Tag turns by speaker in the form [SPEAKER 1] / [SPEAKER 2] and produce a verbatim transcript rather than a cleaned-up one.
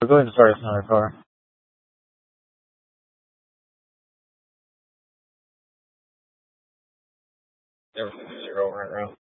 [SPEAKER 1] We're going to start another car. Never zero right around.